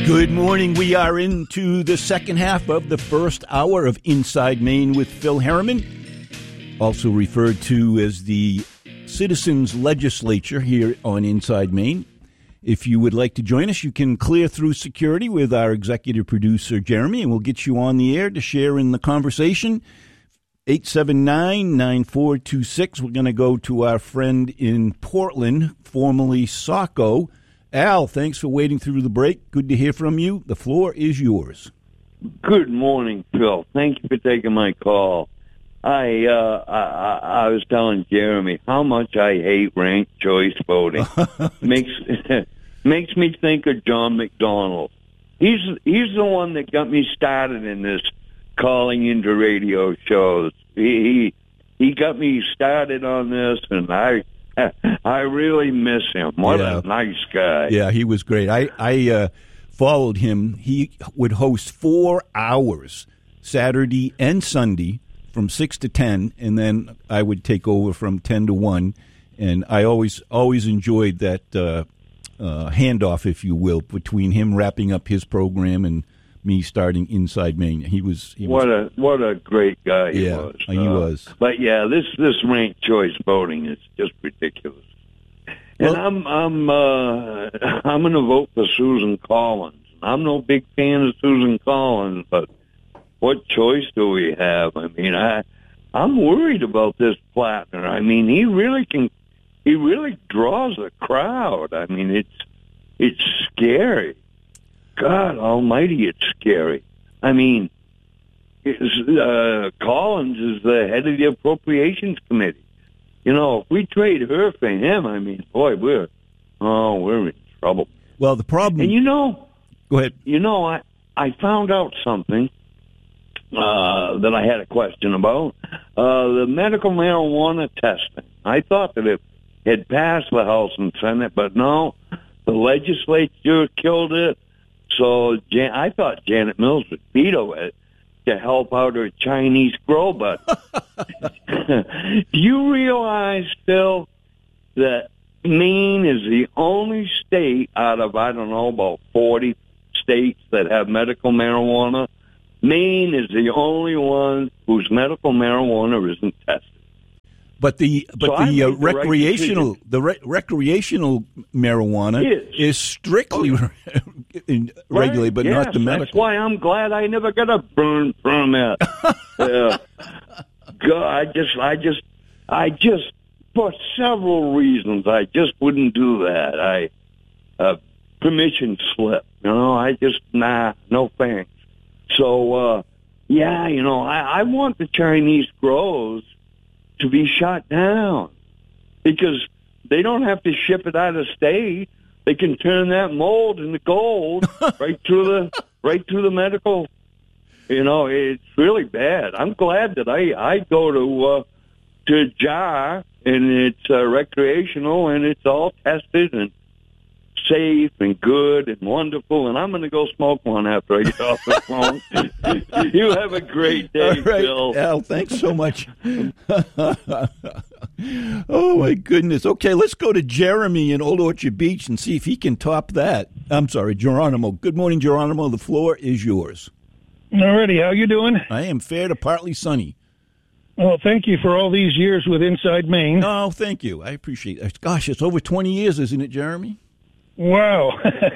Good morning. We are into the second half of the first hour of Inside Maine with Phil Harriman, also referred to as the Citizens Legislature here on Inside Maine. If you would like to join us, you can clear through security with our executive producer, Jeremy, and we'll get you on the air to share in the conversation. 879-9426. We're going to go to our friend in Portland, formerly Saco. Al, thanks for waiting through the break. Good to hear from you. The floor is yours. Good morning, Phil. Thank you for taking my call. I was telling Jeremy how much I hate ranked choice voting. makes me think of John McDonald. He's the one that got me started in this calling into radio shows. He got me started on this, and I really miss him. What a nice guy. Yeah, he was great. I followed him. He would host 4 hours Saturday and Sunday from 6 to 10, and then I would take over from 10 to 1. And I always enjoyed that handoff, if you will, between him wrapping up his program and me starting Inside Maine. He was what a great guy he was. He was. But yeah, this ranked choice voting is just ridiculous. And I'm going to vote for Susan Collins. I'm no big fan of Susan Collins, but what choice do we have? I mean, I'm worried about this Plattner. I mean, he really draws a crowd. I mean, it's scary. God almighty, it's scary. I mean, Collins is the head of the Appropriations Committee. You know, if we trade her for him, I mean, boy, we're in trouble. Well, the problem... And go ahead. You know, I found out something that I had a question about. The medical marijuana testing. I thought that it had passed the House and Senate, but no, the legislature killed it. So I thought Janet Mills would veto it to help out her Chinese grow, but do you realize, Phil, that Maine is the only state out of, I don't know, about 40 states that have medical marijuana? Maine is the only one whose medical marijuana isn't tested. But the recreational recreational marijuana is strictly regulated, but not the medical. That's why I'm glad I never got a burn permit. God, I just for several reasons I just wouldn't do that. Permission slip, no thanks. So I want the Chinese grows to be shut down because they don't have to ship it out of state. They can turn that mold into gold right through the medical. You know, it's really bad. I'm glad that I go to JAR and it's recreational and it's all tested and safe and good and wonderful, and I'm going to go smoke one after I get off the phone. You have a great day, all right, Phil. Al, thanks so much. Oh, my goodness. Okay, let's go to Jeremy in Old Orchard Beach and see if he can top that. I'm sorry, Geronimo. Good morning, Geronimo. The floor is yours. All righty. How you doing? I am fair to partly sunny. Well, thank you for all these years with Inside Maine. Oh, thank you. I appreciate it. Gosh, it's over 20 years, isn't it, Jeremy? Wow.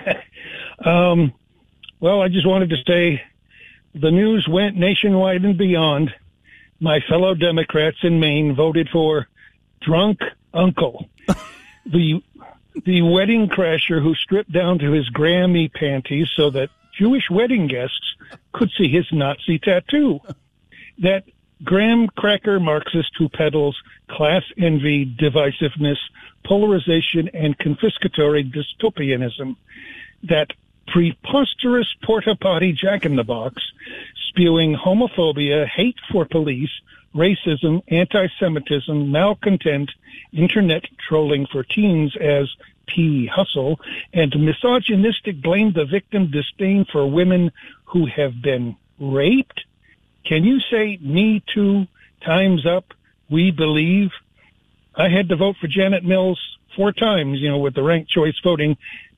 Well, I just wanted to say the news went nationwide and beyond. My fellow Democrats in Maine voted for Drunk Uncle, the wedding crasher who stripped down to his Grammy panties so that Jewish wedding guests could see his Nazi tattoo. That graham cracker Marxist who peddles class envy, divisiveness, polarization, and confiscatory dystopianism. That preposterous porta-potty jack-in-the-box spewing homophobia, hate for police, racism, anti-Semitism, malcontent, internet trolling for teens as P. Hustle, and misogynistic blame the victim disdain for women who have been raped? Can you say Me Too, time's up, we believe? I had to vote for Janet Mills 4 times, with the ranked choice voting,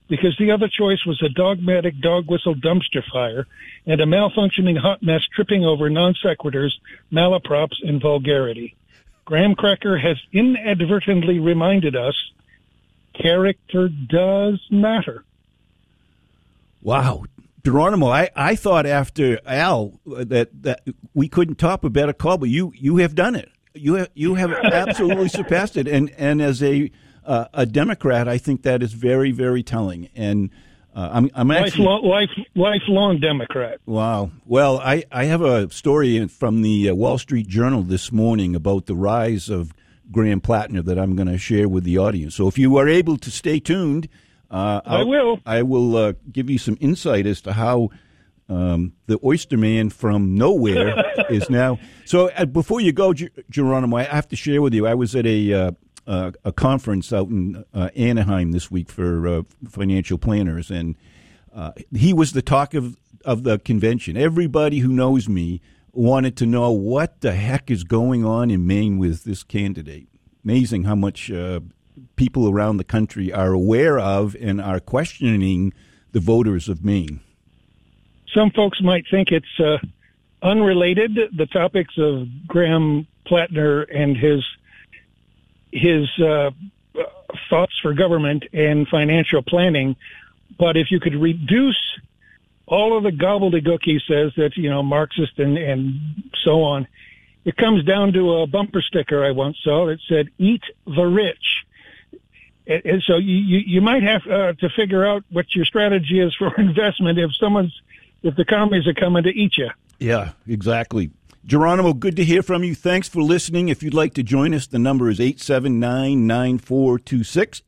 because the other choice was a dogmatic dog whistle dumpster fire and a malfunctioning hot mess tripping over non sequiturs, malaprops, and vulgarity. Graham Cracker has inadvertently reminded us character does matter. Wow. Geronimo, I thought after Al that we couldn't top a better call, but you have done it. You have absolutely surpassed it, and as a Democrat, I think that is very, very telling. And I'm actually lifelong Democrat. Wow. Well, I have a story from the Wall Street Journal this morning about the rise of Graham Plattner that I'm going to share with the audience. So if you are able to stay tuned, I will give you some insight as to how the Oyster Man from nowhere is now. So before you go, Geronimo, I have to share with you. I was at a conference out in Anaheim this week for financial planners, and he was the talk of the convention. Everybody who knows me wanted to know what the heck is going on in Maine with this candidate. Amazing how much people around the country are aware of and are questioning the voters of Maine. Some folks might think it's unrelated, the topics of Graham Plattner and his thoughts for government and financial planning. But if you could reduce all of the gobbledygook he says that, Marxist and so on, it comes down to a bumper sticker I once saw that said, "Eat the rich." And so you might have to figure out what your strategy is for investment if the commies are coming to eat you. Yeah, exactly. Geronimo, good to hear from you. Thanks for listening. If you'd like to join us, the number is 879-9426,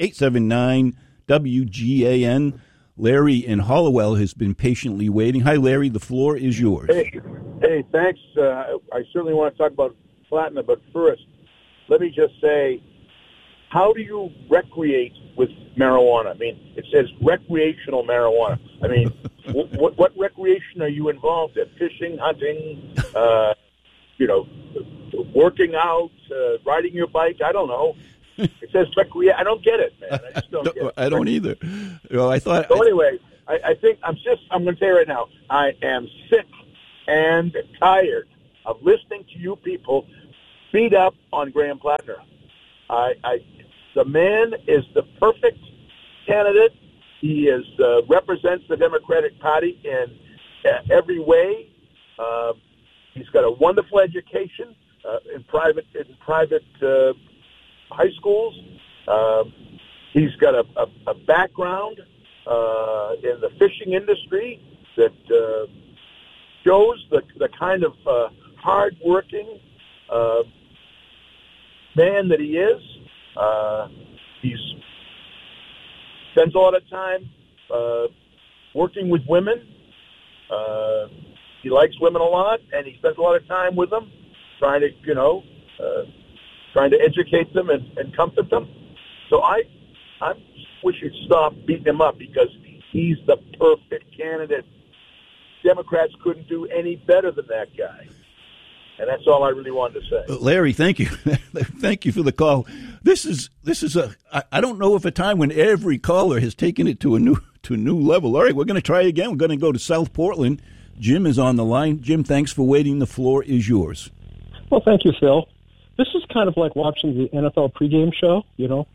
879-WGAN. Larry in Hollowell has been patiently waiting. Hi, Larry. The floor is yours. Hey, thanks. I certainly want to talk about Plattner, but first, let me just say, how do you recreate with marijuana? I mean, it says recreational marijuana. I mean, what recreation are you involved in? Fishing, hunting, working out, riding your bike? I don't know. It says recreate. I don't get it, man. I just don't get it. I don't either. Well, I thought. So anyway, I think I'm going to say right now, I am sick and tired of listening to you people beat up on Graham Plattner. The man is the perfect candidate. He represents the Democratic Party in every way. He's got a wonderful education in private high schools. He's got a background in the fishing industry that shows the kind of hard-working man that he is. He spends a lot of time working with women. He likes women a lot, and he spends a lot of time with them, trying to educate them and comfort them. So I wish you'd stop beating him up, because he's the perfect candidate. Democrats couldn't do any better than that guy. And that's all I really wanted to say. Larry, thank you. Thank you for the call. This is I don't know of a time when every caller has taken it to a new level. All right, we're going to try again. We're going to go to South Portland. Jim is on the line. Jim, thanks for waiting. The floor is yours. Well, thank you, Phil. This is kind of like watching the NFL pregame show,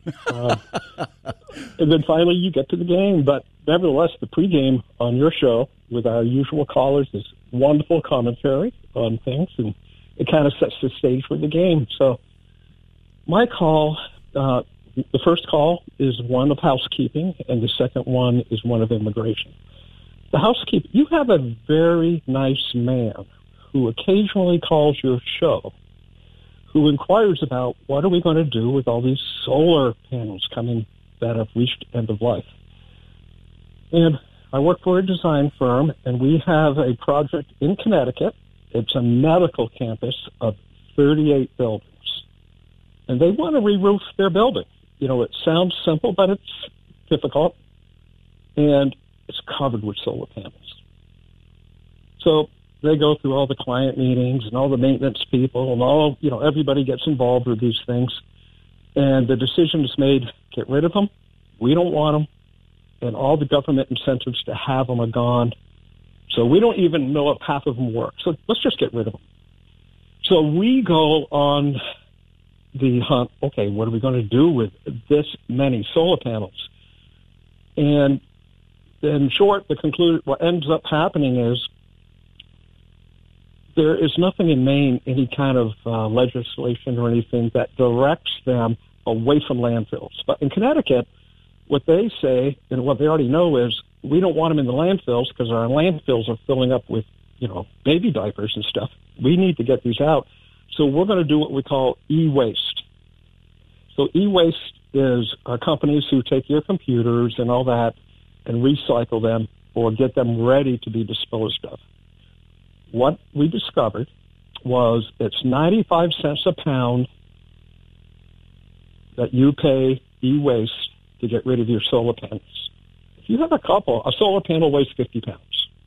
and then finally you get to the game. But nevertheless, the pregame on your show with our usual callers is wonderful commentary on things, and it kind of sets the stage for the game. So my call, the first call is one of housekeeping, and the second one is one of immigration. The housekeeping, you have a very nice man who occasionally calls your show, who inquires about what are we going to do with all these solar panels coming that have reached end of life. And I work for a design firm, and we have a project in Connecticut. It's a medical campus of 38 buildings. And they want to re-roof their building. It sounds simple, but it's difficult. And it's covered with solar panels. So they go through all the client meetings and all the maintenance people and everybody gets involved with these things. And the decision is made, get rid of them. We don't want them. and all the government incentives to have them are gone. So we don't even know if half of them work. So let's just get rid of them. So we go on the hunt. Okay, what are we going to do with this many solar panels? And in short, what ends up happening is there is nothing in Maine, any kind of legislation or anything that directs them away from landfills. But in Connecticut, what they say and what they already know is we don't want them in the landfills because our landfills are filling up with, baby diapers and stuff. We need to get these out. So we're going to do what we call e-waste. So e-waste is companies who take your computers and all that and recycle them or get them ready to be disposed of. What we discovered was it's 95 cents a pound that you pay e-waste to get rid of your solar panels. If you have a solar panel weighs 50 pounds.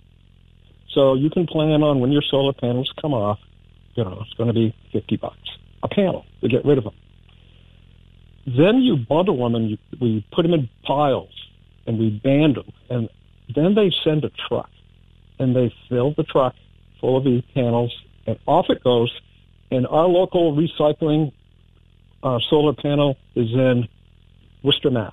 So you can plan on when your solar panels come off, it's going to be $50 a panel to get rid of them. Then you bundle them and we put them in piles and we band them. And then they send a truck and they fill the truck full of these panels and off it goes. And our local recycling solar panel is in Worcester, Mass.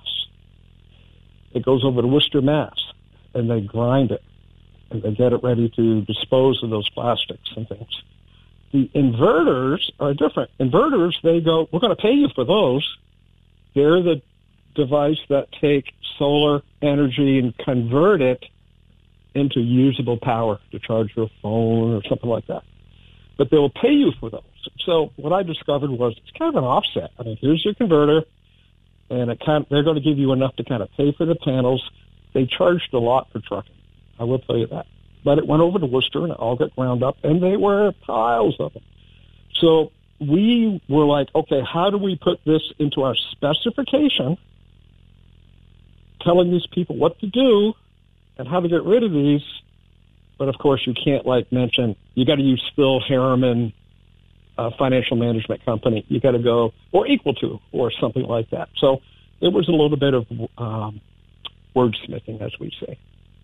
It goes over to Worcester, Mass, and they grind it and they get it ready to dispose of those plastics and things. The inverters are different. Inverters, they go, we're going to pay you for those. They're the device that take solar energy and convert it into usable power to charge your phone or something like that. But they'll pay you for those. So what I discovered was it's kind of an offset. I mean, here's your converter, and they're going to give you enough to kind of pay for the panels. They charged a lot for trucking. I will tell you that. But it went over to Worcester, and it all got ground up, and they were piles of them. So we were like, okay, how do we put this into our specification, telling these people what to do and how to get rid of these? But, of course, you can't, mention, you got to use Phil Harriman Financial Management Company. You got to go, or equal to, or something like that. So it was a little bit of wordsmithing, as we say.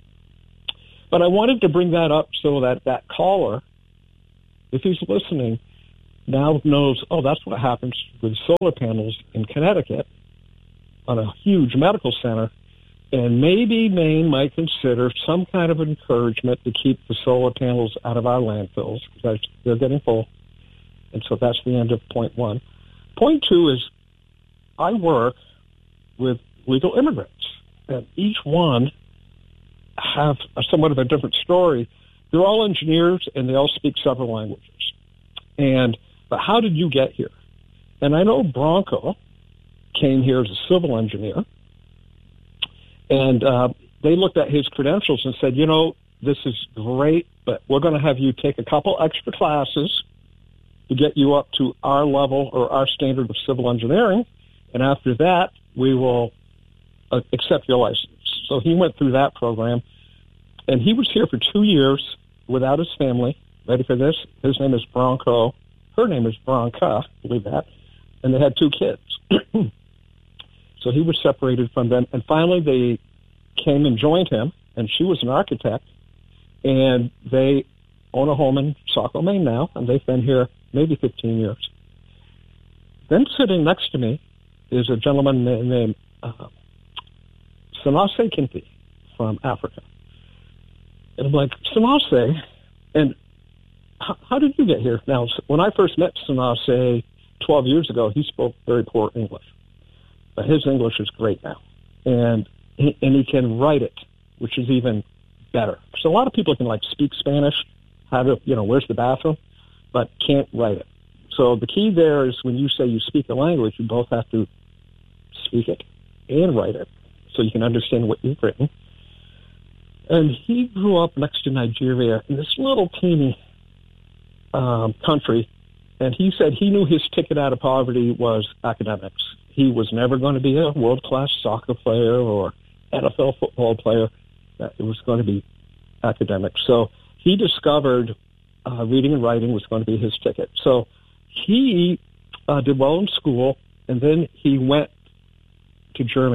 But I wanted to bring that up so that caller, if he's listening, now knows, that's what happens with solar panels in Connecticut on a huge medical center. And maybe Maine might consider some kind of encouragement to keep the solar panels out of our landfills because they're getting full. And so that's the end of point one. Point two is I work with legal immigrants, and each one have somewhat of a different story. They're all engineers, and they all speak several languages. But how did you get here? And I know Bronco came here as a civil engineer, and they looked at his credentials and said, this is great, but we're going to have you take a couple extra classes to get you up to our level or our standard of civil engineering, and after that, we will accept your license. So he went through that program, and he was here for 2 years without his family. Ready for this? His name is Bronco. Her name is Bronca, believe that. And they had 2 kids. So he was separated from them. And finally, they came and joined him, and she was an architect. And they own a home in Saco, Maine now, and they've been here maybe 15 years. Then sitting next to me is a gentleman named Sanase Kinti from Africa. And I'm like, Sanase, and how did you get here? Now, when I first met Sanase 12 years ago, he spoke very poor English. But his English is great now. And he can write it, which is even better. So a lot of people can, speak Spanish, where's the bathroom, but can't write it. So the key there is when you say you speak a language, you both have to speak it and write it so you can understand what you've written. And he grew up next to Nigeria in this little teeny country, and he said he knew his ticket out of poverty was academics. He was never going to be a world-class soccer player or NFL football player. It was going to be academics. So he discovered reading and writing was going to be his ticket. So he did well in school, and then he went to Germany.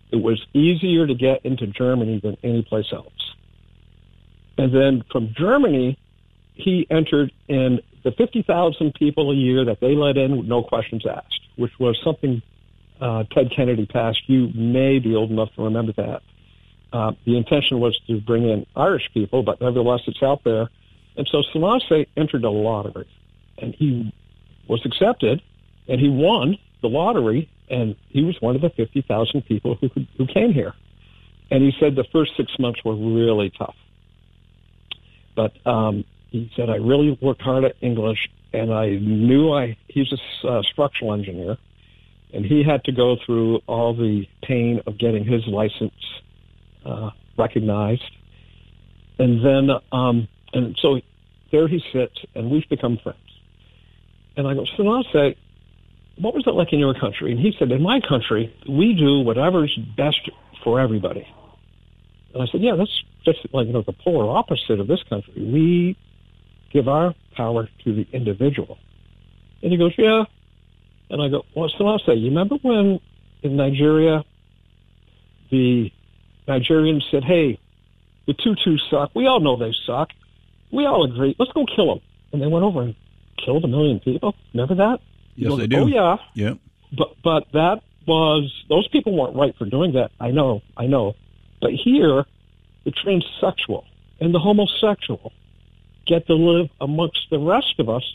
It was easier to get into Germany than any place else. And then from Germany, he entered in the 50,000 people a year that they let in with no questions asked, which was something Ted Kennedy passed. You may be old enough to remember that. The intention was to bring in Irish people, but nevertheless, it's out there. And so Sanase entered a lottery, and he was accepted, and he won the lottery, and he was one of the 50,000 people who came here. And he said the first 6 months were really tough. But he said, I really worked hard at English, and I knew he's a structural engineer, and he had to go through all the pain of getting his license recognized. And then, and so there he sits, and we've become friends. And I go, Sanase, what was it like in your country? And he said, in my country, we do whatever's best for everybody. And I said, yeah, that's just like, the polar opposite of this country. We give our power to the individual. And he goes, yeah. And I go, well, Sanase, you remember when in Nigeria, the Nigerians said, hey, the Tutus suck. We all know they suck. We all agree. Let's go kill them. And they went over and killed 1 million people. Remember that? Yes, I do. Oh, yeah. Yeah. But that was, those people weren't right for doing that. I know. But here, the transsexual and the homosexual get to live amongst the rest of us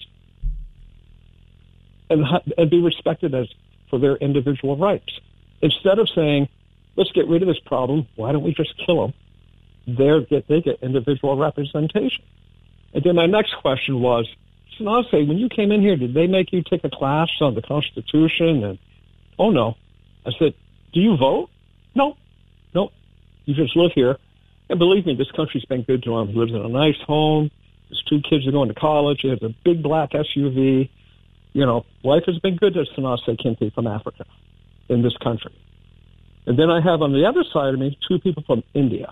and be respected as for their individual rights. Instead of saying, let's get rid of this problem, why don't we just kill them? They get individual representation. And then my next question was, Sanase, when you came in here, did they make you take a class on the Constitution? And oh, no. I said, do you vote? No. You just live here. And believe me, this country's been good to him. He lives in a nice home. His 2 kids are going to college. He has a big black SUV. Life has been good to Sanase Kinte from Africa in this country. And then I have on the other side of me 2 people from India.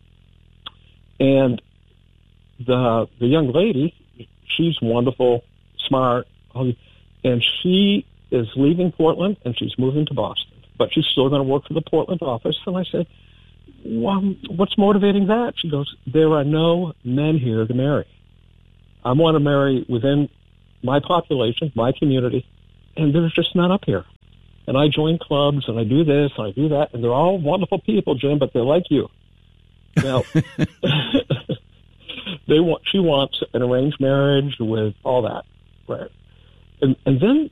And the young lady, she's wonderful, smart, and she is leaving Portland and she's moving to Boston. But she's still going to work for the Portland office. And I said, well, what's motivating that? She goes, there are no men here to marry. I want to marry within my population, my community, and there's just none up here. And I join clubs, and I do this, and I do that, and they're all wonderful people, Jim, but they're like you. Now, she wants an arranged marriage with all that, right? And then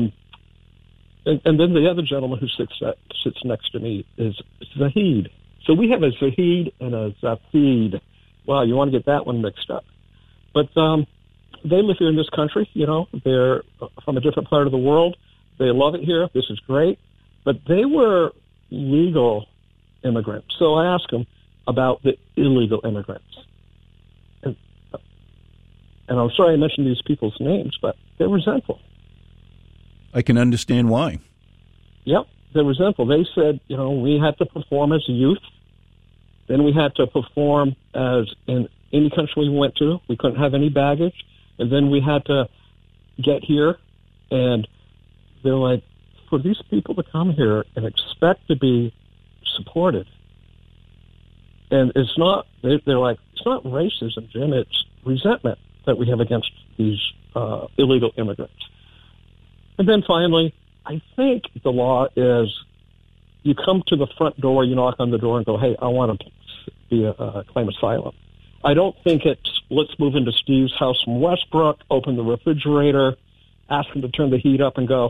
the other gentleman who sits next to me is Zahid. So we have a Zahid and a Zafid. Wow, you want to get that one mixed up. But they live here in this country, They're from a different part of the world. They love it here. This is great. But they were legal immigrants. So I asked them about the illegal immigrants. And I'm sorry I mentioned these people's names, but they're resentful. I can understand why. Yep, they're resentful. They said, we had to perform as a youth. Then we had to perform as in any country we went to. We couldn't have any baggage. And then we had to get here. And they're like, for these people to come here and expect to be supported. And it's not, they're like, it's not racism, Jim. It's resentment that we have against these illegal immigrants. And then finally, I think the law is you come to the front door, you knock on the door and go, hey, I want to claim asylum. I don't think it's let's move into Steve's house from Westbrook, open the refrigerator, ask him to turn the heat up and go,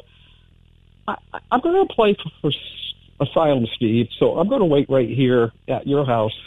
I'm going to apply for asylum, Steve, so I'm going to wait right here at your house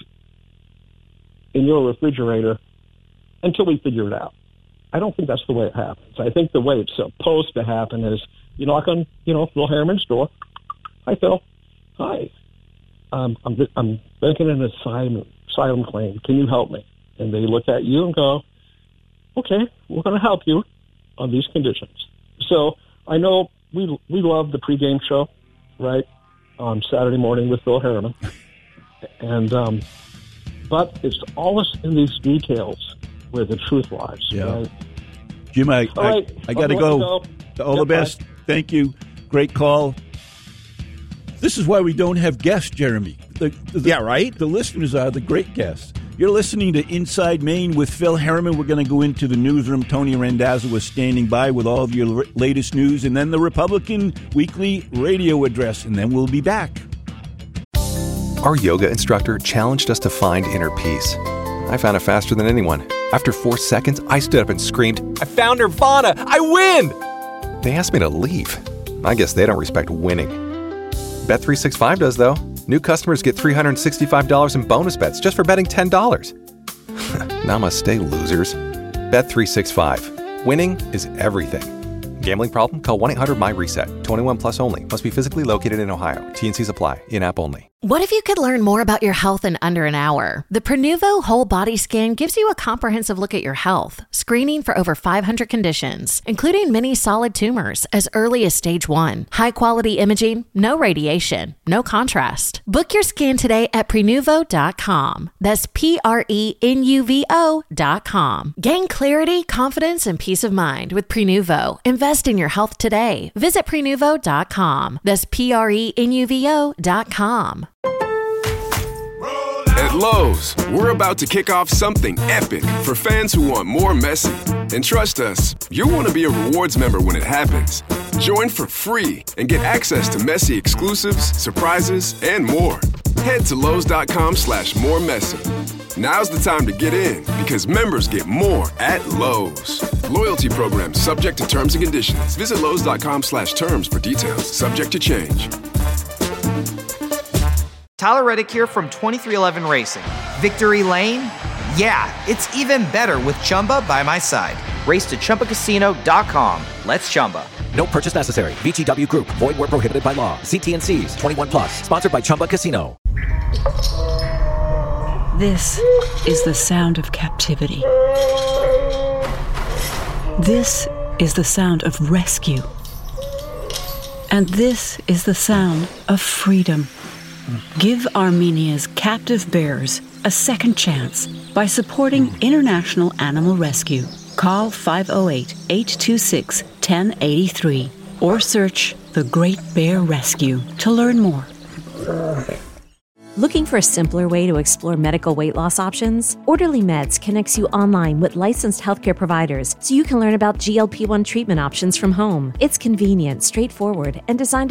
in your refrigerator until we figure it out. I don't think that's the way it happens. I think the way it's supposed to happen is you knock on, Phil Harriman's door. Hi, Phil. Hi. I'm making an asylum claim. Can you help me? And they look at you and go, okay, we're going to help you on these conditions. So I know we love the pregame show, right, on Saturday morning with Phil Harriman. And but it's always in these details where the truth lies. Yeah. Right? Jim, I got to go. All the best. Bye. Thank you. Great call. This is why we don't have guests, Jeremy. Yeah, right? The listeners are the great guests. You're listening to Inside Maine with Phil Harriman. We're going to go into the newsroom. Tony Randazzo is standing by with all of your latest news, and then the Republican Weekly Radio Address, and then we'll be back. Our yoga instructor challenged us to find inner peace. I found it faster than anyone. After 4 seconds, I stood up and screamed, "I found Nirvana! I win!" They asked me to leave. I guess they don't respect winning. Bet365 does, though. New customers get $365 in bonus bets just for betting $10. Namaste, losers. Bet365. Winning is everything. Gambling problem? Call 1-800-MY-RESET. 21 plus only. Must be physically located in Ohio. T&Cs apply. In-app only. What if you could learn more about your health in under an hour? The Prenuvo Whole Body Scan gives you a comprehensive look at your health, screening for over 500 conditions, including many solid tumors as early as stage 1. High-quality imaging, no radiation, no contrast. Book your scan today at Prenuvo.com. That's Prenuvo.com. Gain clarity, confidence, and peace of mind with Prenuvo. Invest in your health today. Visit Prenuvo.com. That's Prenuvo.com. At Lowe's, we're about to kick off something epic for fans who want more Messi. And trust us, you'll want to be a rewards member when it happens. Join for free and get access to Messi exclusives, surprises, and more. Head to Lowe's.com/moremessi. Now's the time to get in because members get more at Lowe's. Loyalty program subject to terms and conditions. Visit Lowe's.com/terms for details. Subject to change. Tyler Reddick here from 2311 Racing. Victory Lane? Yeah, it's even better with Chumba by my side. Race to ChumbaCasino.com. Let's Chumba. No purchase necessary. VGW Group. Void where prohibited by law. See T&Cs. 21 plus. Sponsored by Chumba Casino. This is the sound of captivity. This is the sound of rescue. And this is the sound of freedom. Give Armenia's captive bears a second chance by supporting International Animal Rescue. Call 508-826-1083 or search The Great Bear Rescue to learn more. Looking for a simpler way to explore medical weight loss options? Orderly Meds connects you online with licensed healthcare providers so you can learn about GLP-1 treatment options from home. It's convenient, straightforward, and designed to